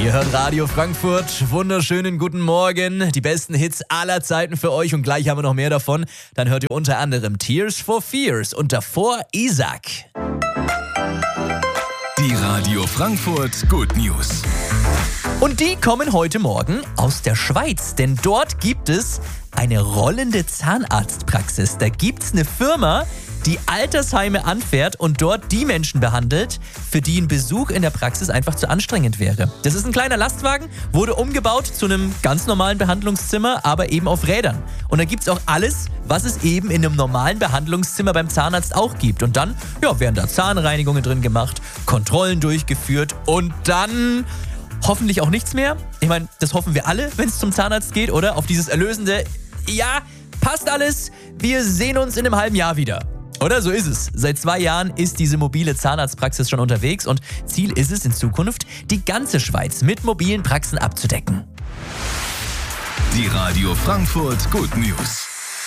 Ihr hört Radio Frankfurt. Wunderschönen guten Morgen. Die besten Hits aller Zeiten für euch und gleich haben wir noch mehr davon. Dann hört ihr unter anderem Tears for Fears und davor Isaac. Die Radio Frankfurt Good News. Und die kommen heute Morgen aus der Schweiz, denn dort gibt es eine rollende Zahnarztpraxis. Da gibt es eine Firma, die Altersheime anfährt und dort die Menschen behandelt, für die ein Besuch in der Praxis einfach zu anstrengend wäre. Das ist ein kleiner Lastwagen, wurde umgebaut zu einem ganz normalen Behandlungszimmer, aber eben auf Rädern. Und da gibt es auch alles, was es eben in einem normalen Behandlungszimmer beim Zahnarzt auch gibt. Und dann werden da Zahnreinigungen drin gemacht, Kontrollen durchgeführt und dann hoffentlich auch nichts mehr. Ich meine, das hoffen wir alle, wenn es zum Zahnarzt geht, oder? Auf dieses erlösende, ja, passt alles, wir sehen uns in einem halben Jahr wieder. Oder so ist es. Seit 2 Jahren ist diese mobile Zahnarztpraxis schon unterwegs und Ziel ist es in Zukunft, die ganze Schweiz mit mobilen Praxen abzudecken. Die Radio Frankfurt Good News.